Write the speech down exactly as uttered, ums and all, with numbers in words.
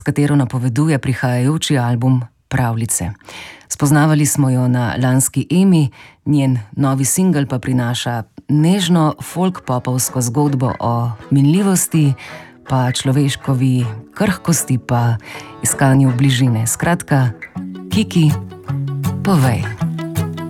s katero napoveduje prihajajoči album Pravljice. Spoznavali smo jo na lanski Emi, njen novi singel pa prinaša nežno folk-popovsko zgodbo o minljivosti, pa človeškovi krhkosti, pa iskanju bližine. Skratka, Kiki, povej.